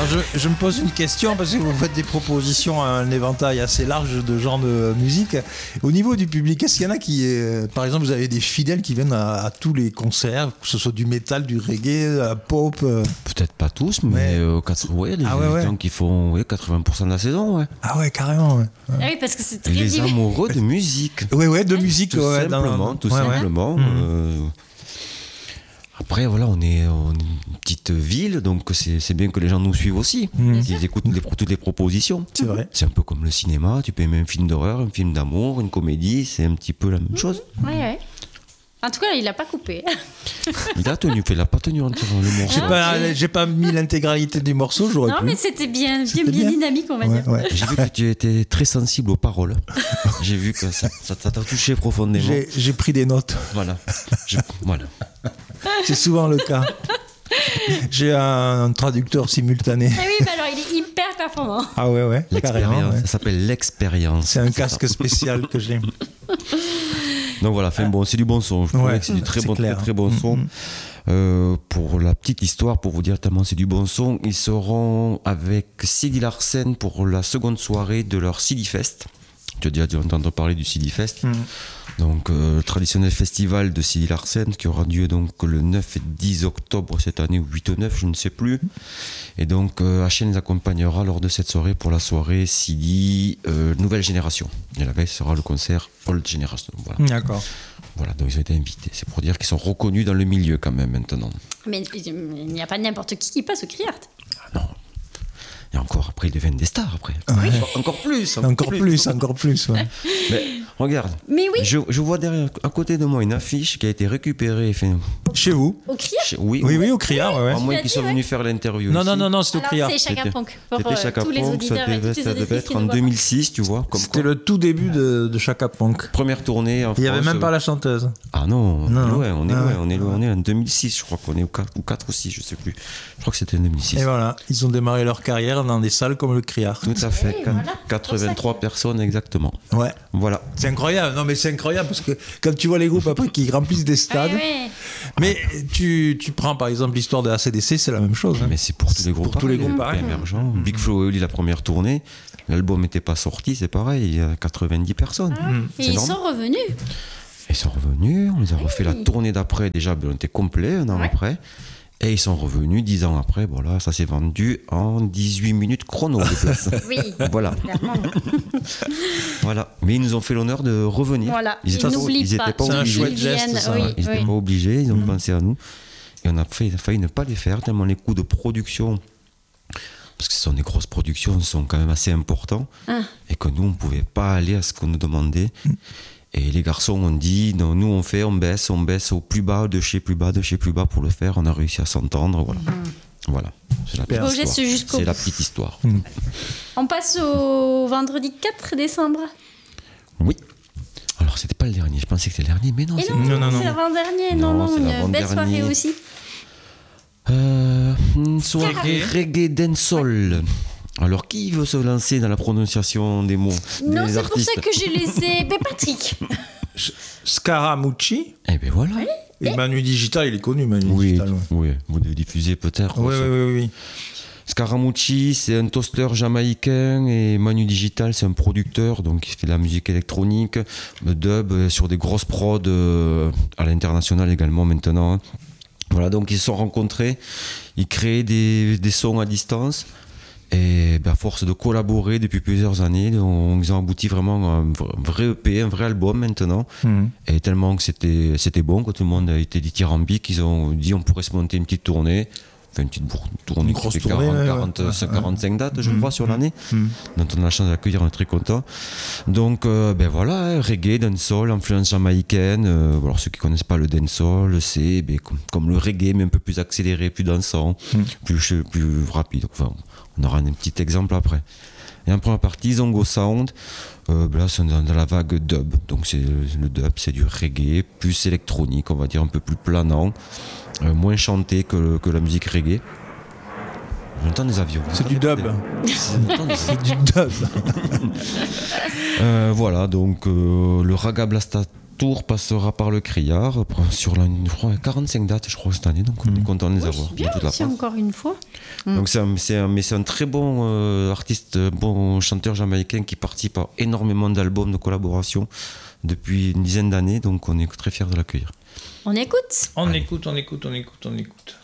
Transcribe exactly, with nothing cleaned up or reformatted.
Alors je, je me pose une question parce que vous faites des propositions à un éventail assez large de genres de musique. Au niveau du public, est-ce qu'il y en a qui, euh, par exemple, vous avez des fidèles qui viennent à, à tous les concerts, que ce soit du métal, du reggae, de la pop euh... Peut-être pas tous, mais, mais euh, quatre, ouais, les ah ouais, gens ouais. qui font ouais, quatre-vingts pour cent de la saison. Ouais. Ah ouais, carrément. Ouais. Ah oui, parce que c'est très les divers. amoureux de musique. Ouais, ouais, de musique. Tout ouais, simplement, dans... tout ouais, simplement. Ouais. Euh, Après, voilà, on est, on est une petite ville, donc c'est, c'est bien que les gens nous suivent aussi. Mmh. Ils écoutent les, toutes les propositions. C'est vrai. C'est un peu comme le cinéma, tu peux aimer un film d'horreur, un film d'amour, une comédie, c'est un petit peu la même mmh. chose. Oui, oui. En tout cas, il n'a pas coupé. Il a tenu, il n'a pas tenu entièrement le morceau. J'ai pas, j'ai pas mis l'intégralité du morceau, j'aurais non, pu. Non, mais c'était bien, c'était bien, bien, bien dynamique, on va ouais, dire. Ouais. J'ai vu que tu étais très sensible aux paroles. J'ai vu que ça, ça t'a touché profondément. J'ai, j'ai pris des notes. Voilà. Je, voilà. C'est souvent le cas. J'ai un traducteur simultané. Ah oui, bah alors il est hyper performant. Ah ouais, ouais. L'expérience, ouais. ça s'appelle l'expérience. C'est un casque ça. spécial que j'ai. Donc voilà, fin, bon, c'est du bon son. Je ouais, que c'est du très c'est bon, clair. très, très bon son. Mm-hmm. Euh, pour la petite histoire, pour vous dire tellement c'est du bon son, ils seront avec Sidi Larsen pour la seconde soirée de leur Sidi Fest. Tu as déjà dû entendre parler du Sidi Fest. Mm. Donc, euh, le traditionnel festival de Sidi Larsen qui aura lieu donc le neuf et dix octobre cette année, ou huit ou neuf, je ne sais plus. Et donc, euh, H N les accompagnera lors de cette soirée pour la soirée Sidi euh, Nouvelle Génération. Et la veille sera le concert Old Generation. Voilà. D'accord. Voilà, donc ils ont été invités. C'est pour dire qu'ils sont reconnus dans le milieu quand même maintenant. Mais il n'y a pas n'importe qui qui passe au Criart. Ah non. Et encore, après, ils deviennent des stars, après. Ouais. Encore, encore plus. Encore, encore plus, plus, encore plus. Ouais. Mais regarde, mais oui. je, je vois derrière, à côté de moi une affiche qui a été récupérée. Fait, chez vous Au Criart chez, oui, oui, oui, au Criart. Ouais, ouais. À moins qu'ils soient ouais. venus faire l'interview. Non, ici. non, non, non, c'était au Alors, Criart. c'est Chaka Ponk. Pour C'était Chaka tous les Ponk, auditeurs ça et devait, toutes les ça devait auditrices être en deux mille six, tu vois. Comme c'était quoi. le tout début de, de Chaka Ponk. Première tournée en Il n'y avait France. même pas la chanteuse. Ah non, non, on est loin, on est ah, loin, on est loin, on est en deux mille six, je crois qu'on est au quatre, ou quatre ou six, je sais plus. Je crois que c'était en deux mille six. Et voilà, ils ont démarré leur carrière dans des salles comme le Criart. Tout à fait, oui, voilà. quatre-vingt-trois personnes exactement. Ouais. Voilà. C'est incroyable, non mais c'est incroyable parce que quand tu vois les groupes après qui remplissent des stades, oui, oui. mais tu, tu prends par exemple l'histoire de A C D C, c'est la même chose. Hein. Mais c'est pour tous les groupes, pour tous les groupes pareil. émergents. Mmh. Big Flo et Oli, la première tournée, l'album n'était pas sorti, c'est pareil, il y a quatre-vingt-dix personnes. Ah, mmh. Et ils normal. sont revenus. Ils sont revenus, on les a oui. refait la tournée d'après, déjà on était complet un an ouais. après. Et ils sont revenus dix ans après. Voilà, ça s'est vendu en dix-huit minutes chrono de place. Oui, voilà. Voilà. Mais ils nous ont fait l'honneur de revenir. Voilà. Ils n'oublient pas. Ils n'étaient pas c'est obligés. un chouette geste, ça. Oui, ils n'étaient oui. pas obligés. Ils ont mmh. pensé à nous. Et on a fait, failli ne pas les faire tellement les coûts de production, parce que ce sont des grosses productions, sont quand même assez importants. Ah. Et que nous, on ne pouvait pas aller à ce qu'on nous demandait. Mmh. Et les garçons ont dit, non, nous on fait, on baisse, on baisse au plus bas, de chez plus bas, de chez plus bas pour le faire. On a réussi à s'entendre, voilà. Mmh. Voilà, c'est la petite histoire. C'est la petite histoire. Mmh. On passe au vendredi quatre décembre. Oui. Alors c'était pas le dernier, je pensais que c'était le dernier, mais non. Et c'est non, non, non, non, c'est l'avant-dernier. Non, non, non une belle soirée aussi. Euh, une soirée reggae dancehall. Alors, qui veut se lancer dans la prononciation des mots non, des c'est artistes? pour ça que j'ai laissé ben, Patrick. Scaramucci. Eh ben voilà. Oui. Et Manu Digital, il est connu, Manu oui, Digital. Ouais. Oui, vous devez diffuser peut-être. Oui, oui, oui, oui. Scaramucci, c'est un toaster jamaïcain et Manu Digital, c'est un producteur, donc il fait de la musique électronique, le dub sur des grosses prods euh, à l'international également maintenant. Voilà, donc ils se sont rencontrés, ils créaient des, des sons à distance. Et ben, à force de collaborer depuis plusieurs années, on, ils ont abouti vraiment à un vrai E P, un vrai album maintenant. Mmh. Et tellement que c'était, c'était bon, que tout le monde a été dithyrambique, ils ont dit on pourrait se monter une petite tournée. Enfin, une petite tournée, une grosse tournée, quarante, ouais, quarante, ouais, quarante-cinq ouais. dates, je mmh, crois, sur mmh, l'année. Mmh. Donc on a la chance d'accueillir, on est très content. Donc euh, ben voilà, reggae, dancehall, influence jamaïcaine. Euh, alors ceux qui connaissent pas le dancehall, c'est ben, comme, comme le reggae, mais un peu plus accéléré, plus dansant, mmh. plus, plus rapide. Enfin, on aura un petit exemple après. Et en première partie, Zongo Sound, euh, là c'est dans, dans la vague dub. Donc c'est, le dub, c'est du reggae, plus électronique, on va dire un peu plus planant, euh, moins chanté que, que la musique reggae. J'entends des avions. C'est du dub. Des... C'est du dub. euh, voilà, donc euh, le Raga Blasta tour passera par le Criard sur la, je crois, quarante-cinq dates, je crois, cette année, donc on mmh. est content de les oui, avoir. C'est bien, toute la c'est encore une fois. Mmh. Donc c'est un, c'est un, mais c'est un très bon euh, artiste, bon chanteur jamaïcain qui participe à énormément d'albums de collaboration depuis une dizaine d'années, donc on est très fiers de l'accueillir. On écoute On Allez. écoute, on écoute, on écoute, on écoute.